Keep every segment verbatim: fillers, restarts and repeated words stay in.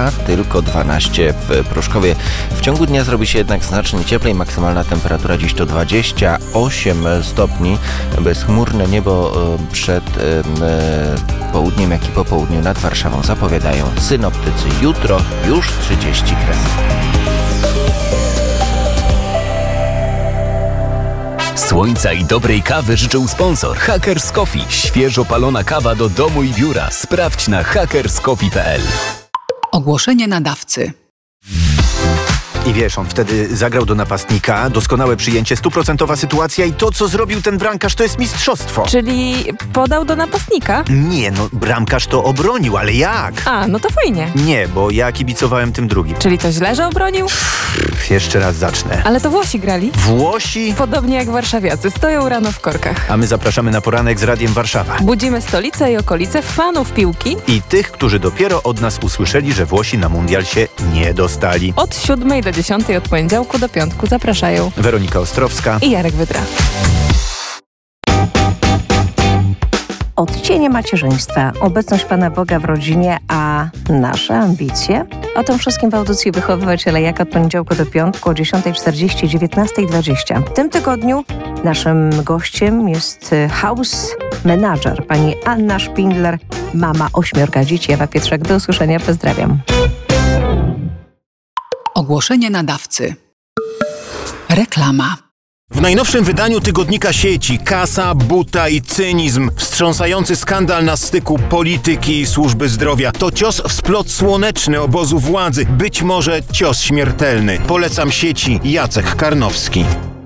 a tylko dwanaście w Pruszkowie. W ciągu dnia zrobi się jednak znacznie cieplej. Maksymalna temperatura dziś to dwadzieścia osiem stopni. Bezchmurne niebo przed południem, jak i po południu nad Warszawą zapowiadają synoptycy. Jutro już trzydzieści kres. Słońca i dobrej kawy życzył sponsor Hackers Coffee. Świeżo palona kawa do domu i biura. Sprawdź na hackers coffee kropka p l. Ogłoszenie nadawcy. I wiesz, on wtedy zagrał do napastnika, doskonałe przyjęcie, stuprocentowa sytuacja i to, co zrobił ten bramkarz, to jest mistrzostwo. Czyli podał do napastnika? Nie, no bramkarz to obronił, ale jak? A, no to fajnie. Nie, bo ja kibicowałem tym drugim. Czyli to źle, że obronił? Pff, jeszcze raz zacznę. Ale to Włosi grali? Włosi? Podobnie jak warszawiacy, stoją rano w korkach. A my zapraszamy na poranek z Radiem Warszawa. Budzimy stolicę i okolice, fanów piłki I tych, którzy dopiero od nas usłyszeli, że Włosi na mundial się nie dostali. od siódmej do dziesiątej od poniedziałku do piątku zapraszają Weronika Ostrowska i Jarek Wydra. Odcienie macierzyństwa, obecność Pana Boga w rodzinie, a nasze ambicje? O tym wszystkim w audycji Wychowywać jak od poniedziałku do piątku o dziesiątej czterdzieści, dziewiętnastej dwadzieścia. W tym tygodniu naszym gościem jest house manager, pani Anna Szpindler, mama ośmiorga dzieci. Ewa Pietrzak, do usłyszenia, pozdrawiam. Ogłoszenie nadawcy. Reklama. W najnowszym wydaniu tygodnika sieci Kasa, buta i cynizm. Wstrząsający skandal na styku polityki i służby zdrowia. To cios w splot słoneczny obozu władzy. Być może cios śmiertelny. Polecam sieci. Jacek Karnowski.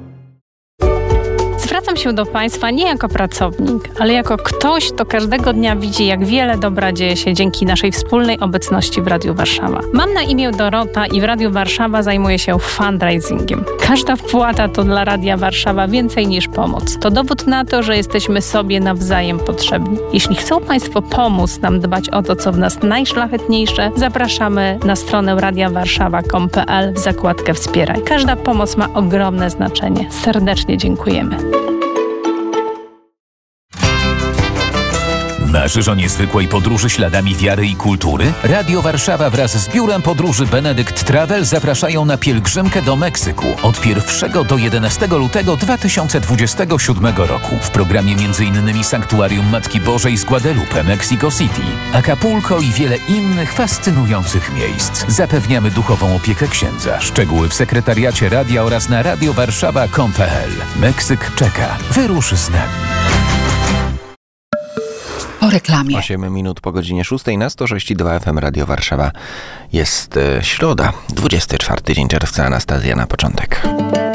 Zwracam się do Państwa nie jako pracownik, ale jako ktoś, kto każdego dnia widzi, jak wiele dobra dzieje się dzięki naszej wspólnej obecności w Radiu Warszawa. Mam na imię Dorota i w Radiu Warszawa zajmuję się fundraisingiem. Każda wpłata to dla Radia Warszawa więcej niż pomoc. To dowód na to, że jesteśmy sobie nawzajem potrzebni. Jeśli chcą Państwo pomóc nam dbać o to, co w nas najszlachetniejsze, zapraszamy na stronę radia warszawa kropka com kropka p l w zakładkę Wspieraj. Każda pomoc ma ogromne znaczenie. Serdecznie dziękujemy. Marzysz o niezwykłej podróży śladami wiary i kultury? Radio Warszawa wraz z biurem podróży Benedict Travel zapraszają na pielgrzymkę do Meksyku od pierwszego do jedenastego lutego dwa tysiące dwudziestego siódmego roku. W programie m.in. Sanktuarium Matki Bożej z Guadalupe, Mexico City, Acapulco i wiele innych fascynujących miejsc. Zapewniamy duchową opiekę księdza. Szczegóły w sekretariacie radia oraz na radio warszawa kropka com kropka p l. Meksyk czeka. Wyrusz z nami. Po reklamie. osiem minut po godzinie szóstej na sto sześć i dwa F M Radio Warszawa. Jest e, środa, dwudziesty czwarty dzień czerwca. Anastazja na początek.